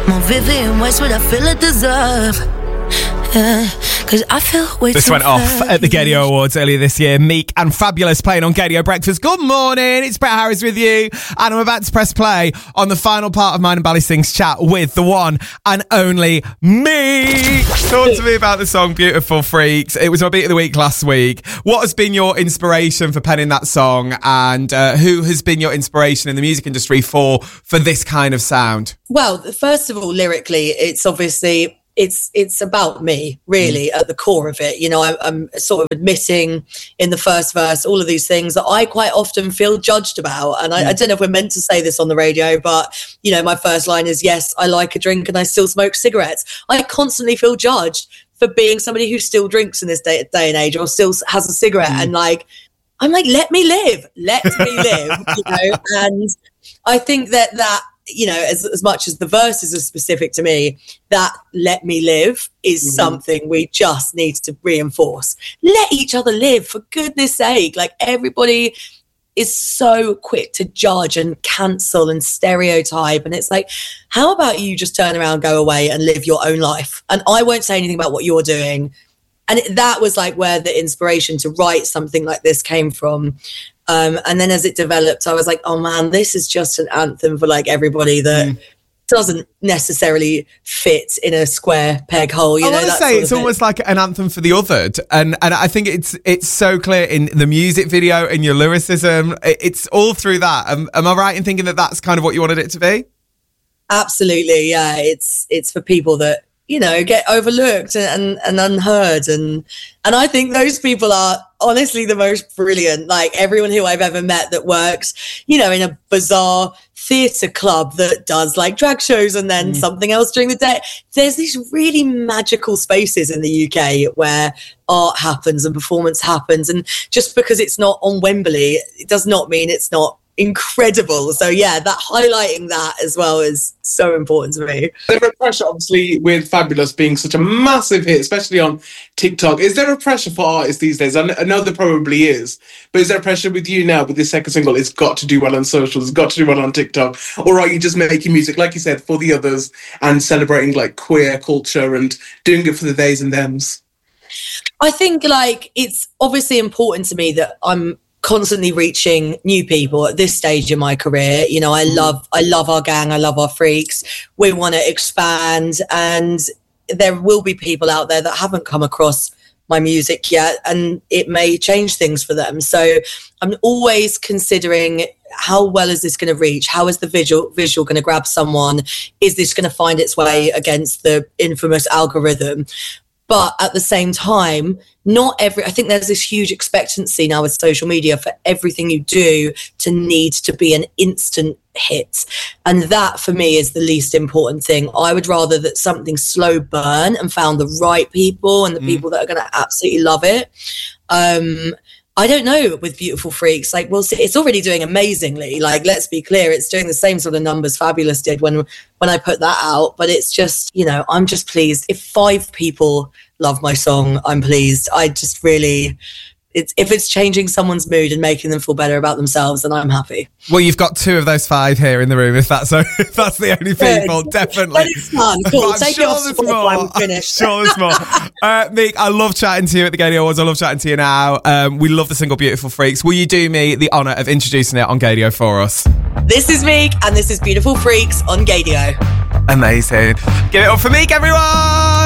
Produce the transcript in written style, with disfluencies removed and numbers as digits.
More Vivian Westwood, I feel I deserve. Yeah, cause I feel way This too went off fresh. at the Gadio Awards earlier this year. Meek and Fabulous playing on Gadio Breakfast. Good morning, it's Brett Harris with you, and I'm about to press play on the final part of mine and Bally Sings chat with the one and only Meek. Talk to me about the song Beautiful Freaks. It was my beat of the week last week. What has been your inspiration for penning that song, and who has been your inspiration in the music industry for this kind of sound? Well, first of all, lyrically, it's obviously it's about me, really, at the core of it. You know, I'm sort of admitting in the first verse all of these things that I quite often feel judged about. And I don't know if we're meant to say this on the radio, but, you know, my first line is, yes, I like a drink and I still smoke cigarettes. I constantly feel judged for being somebody who still drinks in this day and age, or still has a cigarette. And I'm like, let me live, you know. And I think that you know, as much as the verses are specific to me, that let me live is something we just need to reinforce. Let each other live, for goodness sake. Like, everybody is so quick to judge and cancel and stereotype. And it's like, how about you just turn around, go away and live your own life? And I won't say anything about what you're doing. And that was like where the inspiration to write something like this came from. And then as it developed, I was like, oh man, this is just an anthem for like everybody that doesn't necessarily fit in a square peg hole. I want to say it's almost like an anthem for the othered. And I think it's so clear in the music video and your lyricism. It's all through that. Am I right in thinking that that's kind of what you wanted it to be? Absolutely, yeah. It's for people that, you know, get overlooked and unheard. And I think those people are honestly the most brilliant. Like, everyone who I've ever met that works, you know, in a bizarre theatre club that does like drag shows and then something else during the day. There's these really magical spaces in the UK where art happens and performance happens. And just because it's not on Wembley, it does not mean it's not incredible. So yeah, that highlighting that as well is so important to me. There's a pressure, obviously, with Fabulous being such a massive hit, especially on TikTok. Is there a pressure for artists these days? I know there probably is, but is there pressure with you now with this second single? It's got to do well on socials, it's got to do well on TikTok, or are you just making music, like you said, for the others and celebrating like queer culture and doing it for the theys and thems? I think like it's obviously important to me that I'm constantly reaching new people at this stage in my career. You know, I love our gang, I love our freaks. We want to expand, and there will be people out there that haven't come across my music yet, and it may change things for them. So I'm always considering, how well is this going to reach? How is the visual going to grab someone? Is this going to find its way against the infamous algorithm? But at the same time, I think there's this huge expectancy now with social media for everything you do to need to be an instant hit. And that for me is the least important thing. I would rather that something slow burn and found the right people and the people that are going to absolutely love it. I don't know with Beautiful Freaks, like, we'll see. It's already doing amazingly. Like, let's be clear, it's doing the same sort of numbers Fabulous did when I put that out. But it's just, you know, I'm just pleased. If 5 people love my song, I'm pleased. I just really, if it's changing someone's mood and making them feel better about themselves, then I'm happy. Well, you've got 2 of those 5 here in the room, if that's the only people, definitely. But it's fun, cool. Take sure it off there's when more. we're finished. Sure there's more. Meek, I love chatting to you at the Gadio Awards. I love chatting to you now. We love the single Beautiful Freaks. Will you do me the honour of introducing it on Gadio for us? This is Meek, and this is Beautiful Freaks on Gadio. Amazing. Give it up for Meek, everyone!